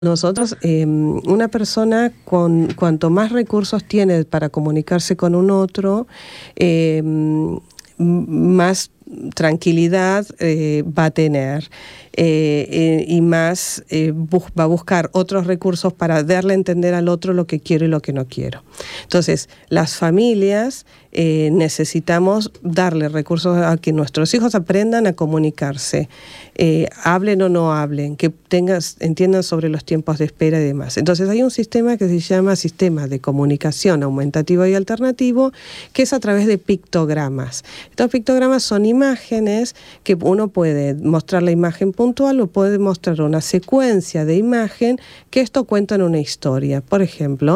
Nosotros, una persona cuanto más recursos tiene para comunicarse con un otro, más tranquilidad va a tener y más va a buscar otros recursos para darle a entender al otro lo que quiero y lo que no quiero. Entonces, las familias necesitamos darle recursos a que nuestros hijos aprendan a comunicarse, hablen o no hablen, que entiendan sobre los tiempos de espera y demás. Entonces hay un sistema que se llama sistema de comunicación aumentativo y alternativo, que es a través de pictogramas. Estos pictogramas son imágenes que uno puede mostrar la imagen puntual o puede mostrar una secuencia de imagen que esto cuenta en una historia. Por ejemplo,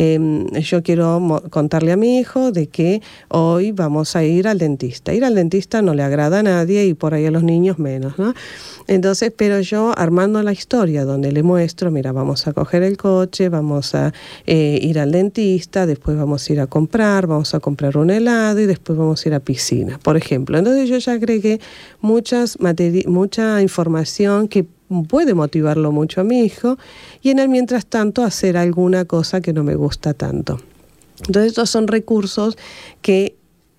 yo quiero contarle a mi hijo de que hoy vamos a ir al dentista. Ir al dentista no le agrada a nadie y por ahí a los niños menos, ¿no? Entonces, pero yo armando la historia donde le muestro, mira, vamos a coger el coche, vamos a ir al dentista, después vamos a ir a comprar un helado y después vamos a ir a piscina, por ejemplo. Entonces yo ya agregué mucha información que puede motivarlo mucho a mi hijo y en el mientras tanto hacer alguna cosa que no me gusta tanto. Entonces estos son recursos que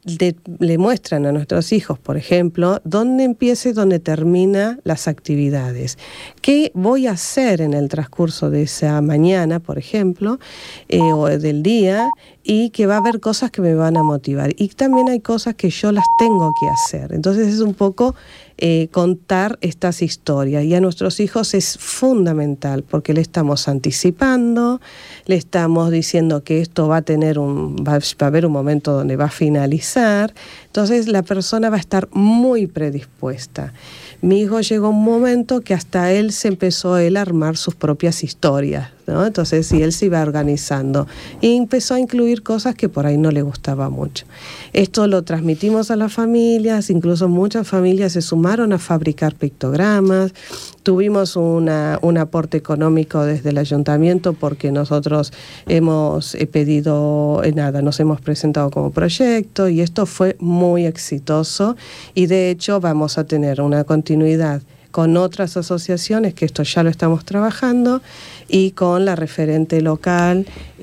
le muestran a nuestros hijos, por ejemplo, dónde empieza y dónde termina las actividades. ¿Qué voy a hacer en el transcurso de esa mañana, por ejemplo, o del día? Y que va a haber cosas que me van a motivar. Y también hay cosas que yo las tengo que hacer. Entonces es un poco contar estas historias. Y a nuestros hijos es fundamental porque le estamos anticipando, le estamos diciendo que esto va a haber un momento donde va a finalizar. Entonces la persona va a estar muy predispuesta. Mi hijo llegó a un momento que hasta él se empezó a armar sus propias historias, ¿no? Entonces, sí, él se iba organizando y empezó a incluir cosas que por ahí no le gustaba mucho. Esto lo transmitimos a las familias, incluso muchas familias se sumaron a fabricar pictogramas. Tuvimos un aporte económico desde el ayuntamiento porque nosotros hemos pedido, nos hemos presentado como proyecto y esto fue muy exitoso y de hecho vamos a tener una continuidad con otras asociaciones, que esto ya lo estamos trabajando, y con la referente local,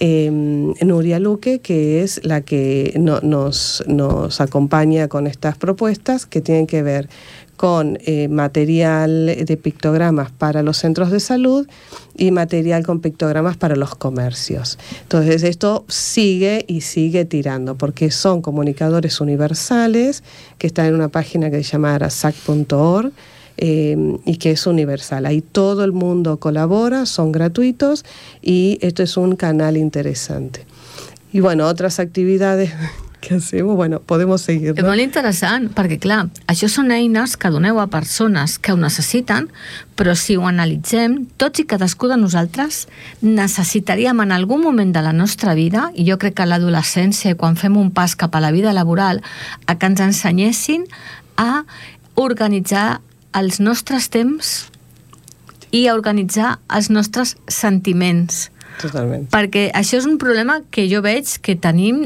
Nuria Luque, que es la que nos acompaña con estas propuestas que tienen que ver con material de pictogramas para los centros de salud y material con pictogramas para los comercios. Entonces esto sigue y sigue tirando, porque son comunicadores universales que están en una página que se llama arasac.org, y que es universal. Ahí todo el mundo colabora, son gratuitos y esto es un canal interesante. I bueno, otras actividades que hacemos, bueno, podemos seguir. És molt interessant, perquè clar, això són eines que doneu a persones que ho necessiten, però si ho analitzem, tots i cadascú de nosaltres necessitaríem en algun moment de la nostra vida, i jo crec que a l'adolescència, quan fem un pas cap a la vida laboral, a que ens ensenyessin a organitzar els nostres temps i a organitzar els nostres sentiments. Totalment. Perquè això és un problema que jo veig que tenim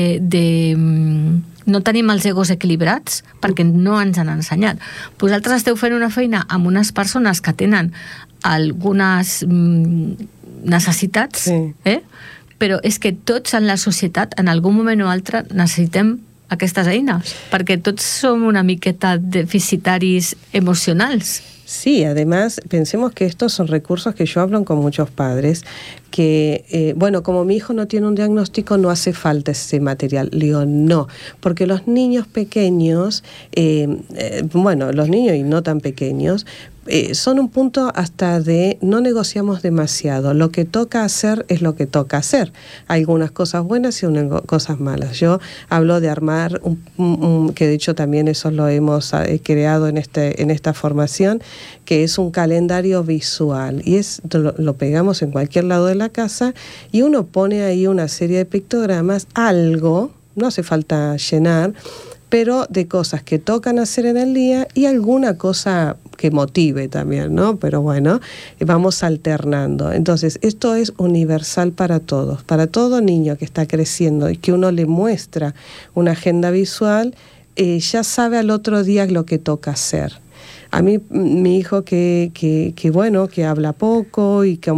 no tenim els egos equilibrats perquè no ens han ensenyat. Vosaltres esteu fent una feina amb unes persones que tenen algunes necessitats, sí. Però és que tots en la societat en algun moment o altre necessitem aquestes eines, perquè tots som una miqueta deficitaris emocionals. Sí, además pensemos que estos son recursos que yo hablo con muchos padres que, como mi hijo no tiene un diagnóstico, no hace falta ese material. Le digo, no, porque los niños pequeños, los niños y no tan pequeños, son un punto hasta de no negociamos demasiado. Lo que toca hacer es lo que toca hacer. Hay algunas cosas buenas y unas cosas malas. Yo hablo de armar, que de hecho también eso lo hemos creado en esta formación, que es un calendario visual. Y lo pegamos en cualquier lado de la casa y uno pone ahí una serie de pictogramas, algo, no hace falta llenar, pero de cosas que tocan hacer en el día y alguna cosa que motive también, ¿no? Pero bueno, vamos alternando. Entonces, esto es universal para todos, para todo niño que está creciendo y que uno le muestra una agenda visual, ya sabe al otro día lo que toca hacer. A mí, mi hijo que habla poco y que